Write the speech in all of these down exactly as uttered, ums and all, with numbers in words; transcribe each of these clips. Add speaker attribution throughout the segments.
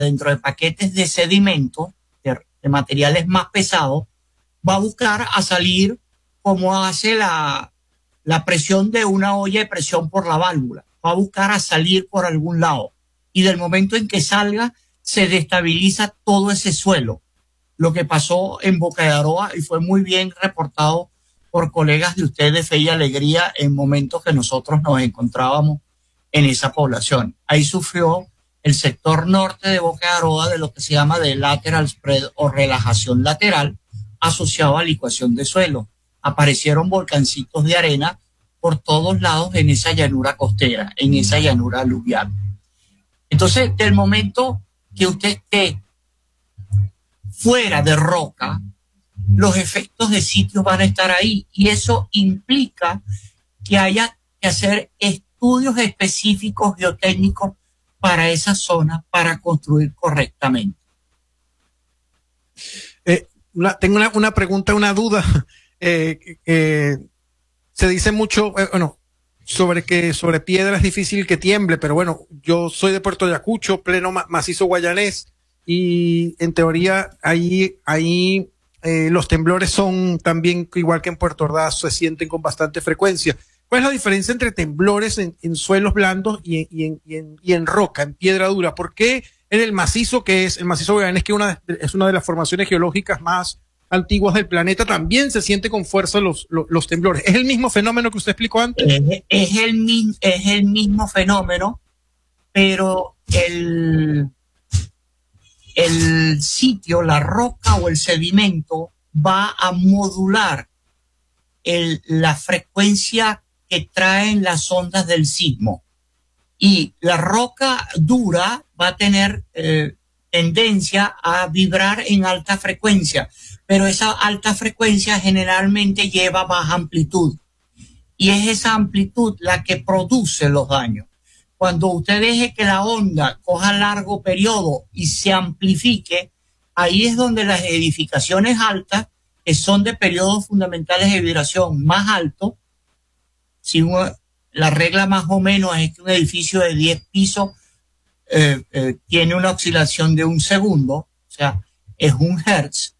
Speaker 1: dentro de paquetes de sedimentos, de, de materiales más pesados, va a buscar a salir como hace la, la presión de una olla de presión por la válvula. Va a buscar a salir por algún lado. Y del momento en que salga, se destabiliza todo ese suelo. Lo que pasó en Boca de Aroa, y fue muy bien reportado por colegas de ustedes de Fe y Alegría en momentos que nosotros nos encontrábamos en esa población. Ahí sufrió el sector norte de Boca de Aroa de lo que se llama de lateral spread o relajación lateral asociado a licuación de suelo. Aparecieron volcancitos de arena por todos lados en esa llanura costera, en esa llanura aluvial. Entonces, del momento que usted esté fuera de roca, los efectos de sitio van a estar ahí, y eso implica que haya que hacer estudios específicos geotécnicos para esa zona para construir correctamente.
Speaker 2: Eh, una, tengo una, una pregunta, una duda. Eh, eh, se dice mucho, eh, bueno, sobre que sobre piedra es difícil que tiemble, pero bueno, yo soy de Puerto Ayacucho, pleno ma macizo guayanés, y en teoría ahí, ahí eh, los temblores son también, igual que en Puerto Ordaz, se sienten con bastante frecuencia. ¿Cuál es la diferencia entre temblores en, en suelos blandos y, y, en, y, en, y en roca, en piedra dura? ¿Por qué en el macizo, que es el macizo guayanés, que una, es una de las formaciones geológicas más antiguas del planeta, también se siente con fuerza los, los, los temblores? ¿Es el mismo fenómeno que usted explicó antes?
Speaker 1: Es, es, el, es el mismo fenómeno, pero el, el sitio, la roca o el sedimento va a modular el, la frecuencia que traen las ondas del sismo. Y la roca dura va a tener eh, tendencia a vibrar en alta frecuencia, pero esa alta frecuencia generalmente lleva baja amplitud. Y es esa amplitud la que produce los daños. Cuando usted deje que la onda coja largo periodo y se amplifique, ahí es donde las edificaciones altas, que son de periodos fundamentales de vibración más altos, si uno, la regla más o menos es que un edificio de diez pisos eh, eh, tiene una oscilación de un segundo, o sea, es un hertz.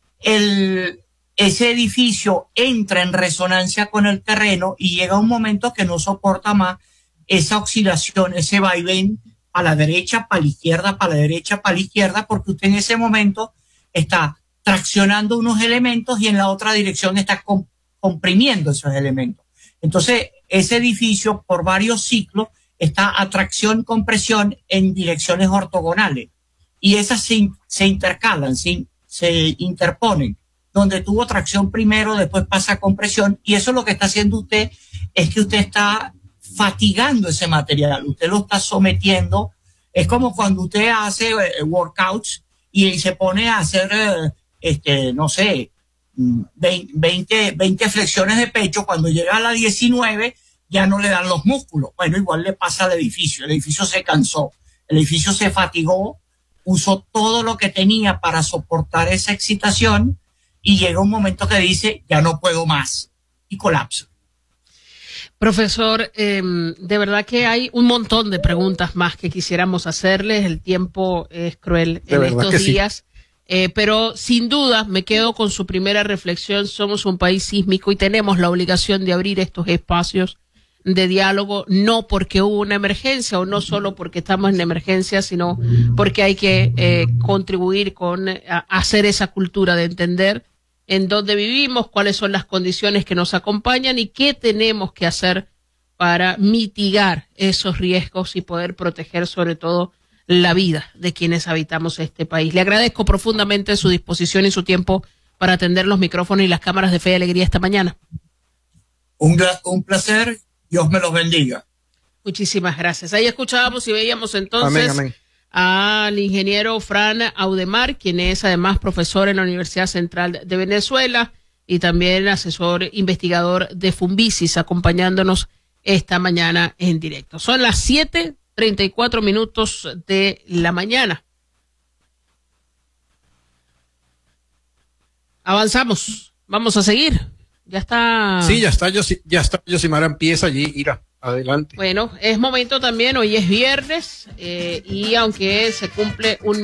Speaker 1: El, ese edificio entra en resonancia con el terreno y llega un momento que no soporta más esa oscilación, ese vaivén a la derecha, para la izquierda, para la derecha, para la izquierda, porque usted en ese momento está traccionando unos elementos y en la otra dirección está comp comprimiendo esos elementos. Entonces, ese edificio por varios ciclos está a tracción, compresión en direcciones ortogonales, y esas se, se intercalan, se, se interponen. Donde tuvo tracción primero, después pasa a compresión, y eso lo que está haciendo usted es que usted está fatigando ese material, usted lo está sometiendo. Es como cuando usted hace eh, workouts y se pone a hacer, eh, este, no sé, veinte, veinte flexiones de pecho. Cuando llega a la diecinueve ya no le dan los músculos. Bueno, igual le pasa al edificio. El edificio se cansó, el edificio se fatigó, usó todo lo que tenía para soportar esa excitación, y llega un momento que dice, ya no puedo más, y colapsa.
Speaker 3: Profesor, eh, de verdad que hay un montón de preguntas más que quisiéramos hacerles. El tiempo es cruel en estos días. Sí. Eh, pero sin duda me quedo con su primera reflexión. Somos un país sísmico y tenemos la obligación de abrir estos espacios de diálogo, no porque hubo una emergencia o no solo porque estamos en emergencia, sino porque hay que eh, contribuir con a, a hacer esa cultura de entender en dónde vivimos, cuáles son las condiciones que nos acompañan y qué tenemos que hacer para mitigar esos riesgos y poder proteger sobre todo la vida de quienes habitamos este país. Le agradezco profundamente su disposición y su tiempo para atender los micrófonos y las cámaras de Fe y Alegría esta mañana.
Speaker 1: Un, un placer, Dios me los bendiga.
Speaker 3: Muchísimas gracias. Ahí escuchábamos y veíamos entonces amén, amén. al ingeniero Fran Audemar, quien es además profesor en la Universidad Central de Venezuela y también asesor investigador de Fumbisis, acompañándonos esta mañana en directo. Son las siete treinta y cuatro minutos de la mañana. Avanzamos, vamos a seguir. Ya está.
Speaker 2: Sí, ya está, yo, ya está, Yosimara empieza allí, ir a Adelante.
Speaker 3: Bueno, es momento también, hoy es viernes, eh, y aunque se cumple un